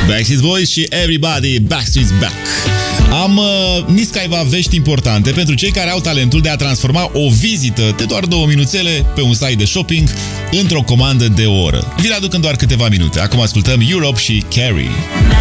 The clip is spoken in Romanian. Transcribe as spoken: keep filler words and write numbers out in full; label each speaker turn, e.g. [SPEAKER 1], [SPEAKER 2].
[SPEAKER 1] Backstreet Boys și Everybody Backstreet's Back. Am uh, nici câteva vești importante pentru cei care au talentul de a transforma o vizită de doar două minuțele pe un site de shopping într-o comandă de o oră. Vi-l aduc în doar câteva minute. Acum ascultăm Europe și Carrie.